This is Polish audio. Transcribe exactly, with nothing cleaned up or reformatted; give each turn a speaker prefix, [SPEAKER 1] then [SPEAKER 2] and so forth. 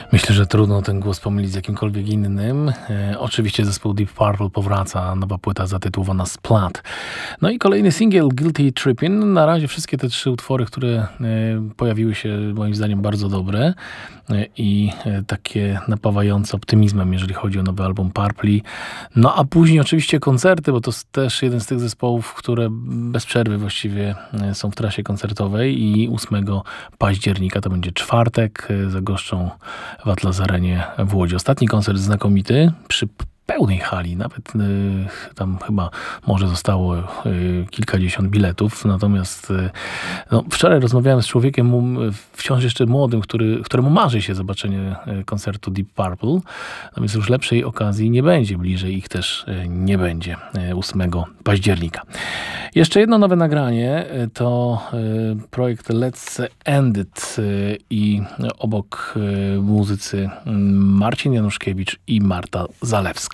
[SPEAKER 1] Myślę, że trudno ten głos pomylić z jakimkolwiek innym. E, oczywiście zespół Deep Purple powraca, nowa płyta zatytułowana Splat. No i kolejny singiel Guilty Trippin'. Na razie wszystkie te trzy utwory, które e, pojawiły się moim zdaniem bardzo dobre e, i e, takie napawające optymizmem, jeżeli chodzi o nowy album Purpli. No a później oczywiście koncerty, bo to jest też jeden z tych zespołów, które bez przerwy właściwie e, są w trasie koncertowej i ósmego października, to będzie czwartek, e, zagoszczą w Atlas Arenie w Łodzi. Ostatni koncert znakomity, przy pełnej hali, nawet y, tam chyba może zostało y, kilkadziesiąt biletów, natomiast y, no, wczoraj rozmawiałem z człowiekiem um, wciąż jeszcze młodym, który, któremu marzy się zobaczenie y, koncertu Deep Purple, no więc już lepszej okazji nie będzie, bliżej ich też y, nie będzie y, ósmego października. Jeszcze jedno nowe nagranie y, to y, projekt Let's End It y, i obok y, muzycy Marcin Januszkiewicz i Marta Zalewska.